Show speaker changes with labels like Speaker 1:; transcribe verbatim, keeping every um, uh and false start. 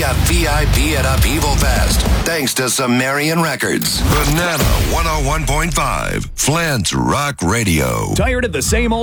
Speaker 1: got V I P at Upheaval Fest, thanks to Sumerian Records. Banana one oh one point five, Flint Rock Radio.
Speaker 2: Tired of the same old